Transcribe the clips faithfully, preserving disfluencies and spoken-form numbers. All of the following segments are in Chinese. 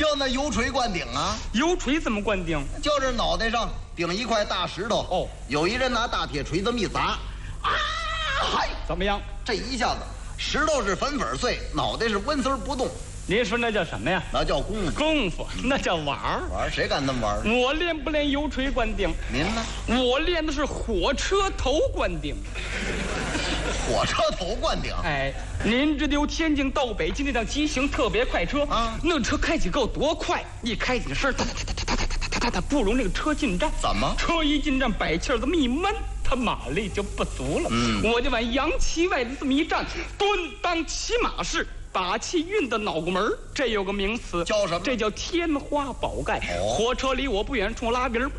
就那油锤灌顶啊！ 油锤怎么灌顶？ 就是脑袋上顶一块大石头。 哦， 有一人拿大铁锤这么一砸，啊，嗨， 怎么样？ 这一下子石头是粉粉碎，脑袋是温丝不动。 您说那叫什么呀？ 那叫功夫。 功夫，那叫玩儿。 玩谁敢那么玩？ 我练不练油锤灌顶？ 您呢？ 我练的是火车头灌顶。 火车头灌顶？ 哎，您知道由天津到北京那辆急行特别快车啊？ 那车开起够多快！一开起声，哒哒哒哒哒哒哒哒哒，不容那个车进站。 怎么？ 车一进站，摆气儿这么一闷，它马力就不足了。 嗯， 我就往洋气外的这么一站，蹲当骑马式。把气运到脑壳门，这有个名词叫什么？ 这叫天花宝盖。 哦， 火车离我不远处拉边，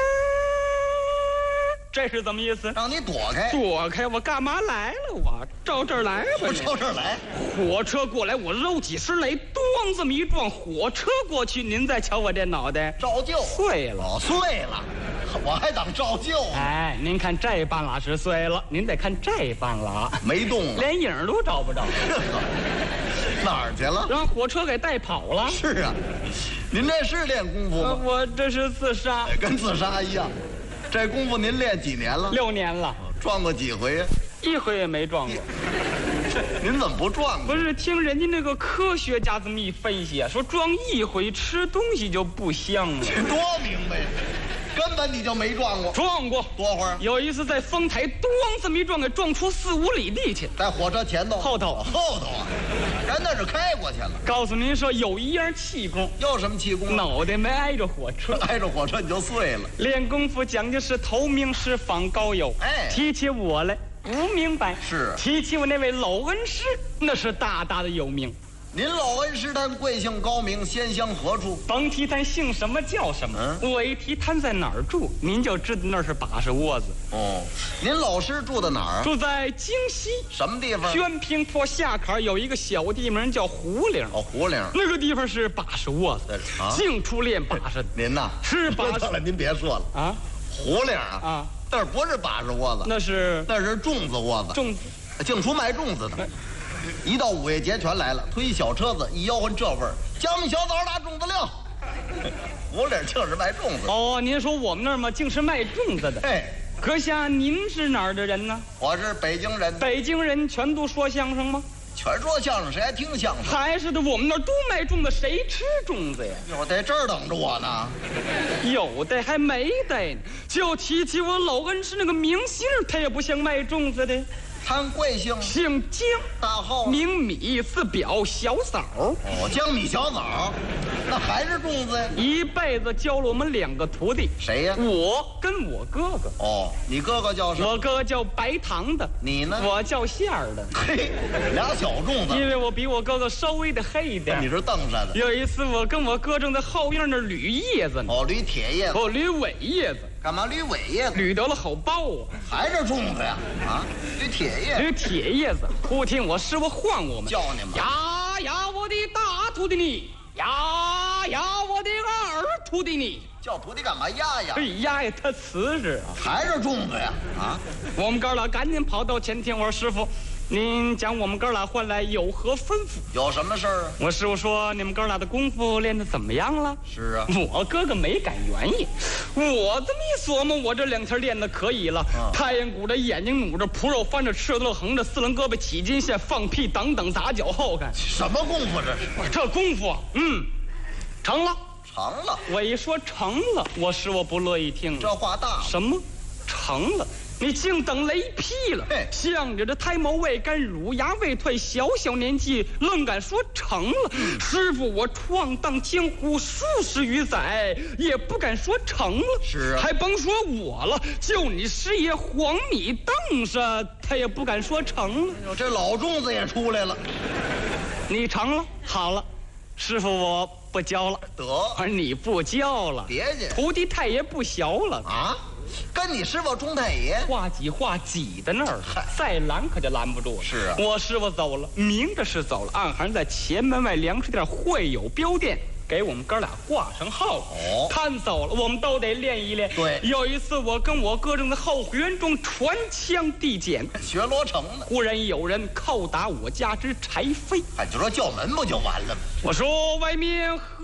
这是怎么意思？ 让你躲开。 躲开我干嘛来了？我照这儿来吧。 我照这儿来。 火车过来，我揉几声雷，咣这么一撞，火车过去。您再瞧我这脑袋， 照旧碎了。 哦，碎了，我还当照旧呢。 哎，您看这半拉是碎了，您得看这半拉没动了， 连影都找不着。 哪儿去了？ 让火车给带跑了。 是啊，您这是练功夫吗？ 呃、我这是自杀， 跟自杀一样。这功夫您练几年了？ 六年了。 撞过几回呀？ 一回也没撞过。 您怎么不撞呢？ 不是听人家那个科学家这么一分析啊，说撞一回吃东西就不香了。 这多明白呀！根本你就没撞过。 撞过多会儿？ 有一次在丰台，咣这么一撞，给撞出四五里地去。 在火车前头？ 后头。 后头啊！人那是开过去了。 告诉您说，有一样气功。 有什么气功？ 脑袋没挨着火车， 挨着火车你就碎了。 练功夫讲究是头名师访高友。 哎， 提起我来不明白。 是。 提起我那位老恩师，那是大大的有名。 您老恩师他贵姓高明，先乡何处？ 甭提他姓什么叫什么，嗯、我一提他在哪儿住，您就知道那是把式窝子。 哦，您老师住在哪儿？ 住在京西。 什么地方？ 宣平坡下坎有一个小地名叫胡岭。 哦，胡岭。 那个地方是把式窝子， 啊， 净出练把式。 您呐， 是把式了，您别说了啊， 胡岭啊， 啊， 那儿不是把式窝子， 那是那是粽子窝子， 粽子， 净出卖粽子的。一到五月节全来了，推小车子一吆喝这味儿，江米小枣打粽子令。胡岭净是卖粽子。 哦，您说我们那儿嘛，净是卖粽子的。 哎， 阁下您是哪儿的人呢？ 我是北京人。 北京人全都说相声吗？ 全说相声，谁还听相声？ 还是的，我们那儿都卖粽子，谁吃粽子呀？ 有在这儿等着我呢。 有的还没的呢。就提起我老恩师那个明星，他也不像卖粽子的。 他贵姓？ 姓江， 大号名米，字表，小枣。 哦，江米小枣，那还是粽子呀？ 一辈子教了我们两个徒弟。 谁呀？ 我跟我哥哥。 哦，你哥哥叫什么？ 我哥哥叫白糖的。 你呢？ 我叫馅儿的。 嘿，俩小粽子。 因为我比我哥哥稍微的黑一点。 你是蹬上的。 有一次我跟我哥正在后院那捋叶子呢。 哦，捋铁叶子。 哦，捋尾叶子。 干嘛捋尾叶子？ 捋得了好包啊！ 还是粽子呀？啊，捋铁叶。 捋铁叶子。忽听我师傅唤我们， 叫你们。 呀呀，我的大徒弟你！呀呀，我的二徒弟你！ 叫徒弟干嘛压呀？ 哎呀呀，他瓷实啊！ 还是粽子呀？啊！ 我们哥俩赶紧跑到前厅，我说师傅，您将我们哥俩唤来，有何吩咐？ 有什么事儿啊？ 我师傅说，你们哥俩的功夫练得怎么样了？ 是啊。 我哥哥没敢原因，我这么一琢磨，我这两天练得可以了。啊、太阳鼓着，眼睛努着，脯肉翻着，赤子横着，四棱胳膊起筋线，放屁等等，砸脚后看。 什么功夫这是？ 这功夫，嗯，成了。 成了。 我一说成了，我师傅不乐意听。 这话大了。 什么？成了？你净等雷劈了！向着这胎毛未干，乳牙未退，小小年纪愣敢说成了。嗯、师傅，我闯荡江湖数十余载，也不敢说成了。 是啊， 还甭说我了，就你师爷黄米凳上，他也不敢说成了。 哎呦，这老粽子也出来了。 你成了，好了，师傅我不教了。 得， 而你不教了， 别介， 徒弟太爷不学了啊。跟你师傅钟太爷话挤话挤在那儿，再拦可就拦不住了。 是啊， 我师傅走了，明着是走了，暗含在前门外粮食店会有标店，给我们哥俩挂上号。 哦， 看走了，我们都得练一练。 对， 有一次我跟我哥正在后园中传枪递简， 学罗成呢， 忽然有人叩打我家之柴扉。 哎，就说叫门不就完了吗？ 我说外面